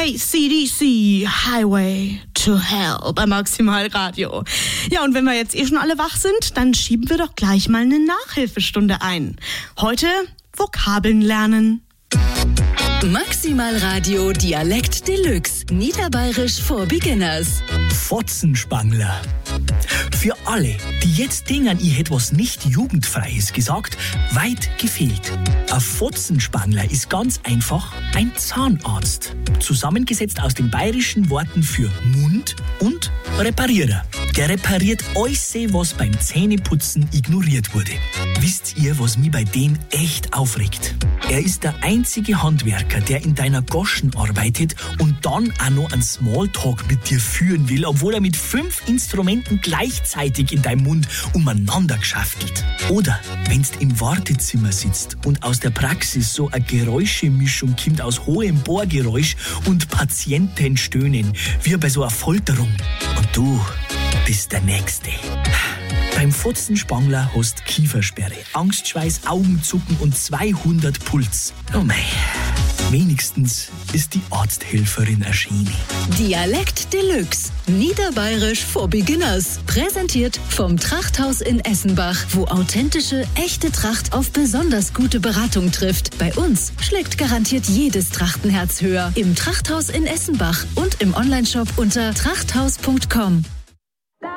AC/DC, Highway to Hell bei Maximalradio. Ja, und wenn wir jetzt schon alle wach sind, dann schieben wir doch gleich mal eine Nachhilfestunde ein. Heute Vokabeln lernen. Maximalradio Dialekt Deluxe. Niederbayerisch for Beginners. Fotzenspangler. Für alle, die jetzt denken, ich hätte was nicht Jugendfreies gesagt, weit gefehlt. Ein Fotzenspangler ist ganz einfach ein Zahnarzt. Zusammengesetzt aus den bayerischen Worten für Mund und Reparierer. Der repariert alles, was beim Zähneputzen ignoriert wurde. Wisst ihr, was mich bei dem echt aufregt? Er ist der einzige Handwerker, der in deiner Goschen arbeitet und dann auch noch einen Smalltalk mit dir führen will, obwohl er mit 5 Instrumenten gleichzeitig in deinem Mund umeinander geschaftelt. Oder wenn's im Wartezimmer sitzt und aus der Praxis so eine Geräuschemischung kommt aus hohem Bohrgeräusch und Patientenstöhnen, wie bei so einer Folterung. Und du bist der Nächste. Beim Fotzenspangler hast Kiefersperre, Angstschweiß, Augenzucken und 200 Puls. Oh mei, wenigstens ist die Arzthelferin erschienen. Dialekt Deluxe. Niederbayerisch for Beginners. Präsentiert vom Trachthaus in Essenbach, wo authentische, echte Tracht auf besonders gute Beratung trifft. Bei uns schlägt garantiert jedes Trachtenherz höher. Im Trachthaus in Essenbach und im Onlineshop unter trachthaus.com.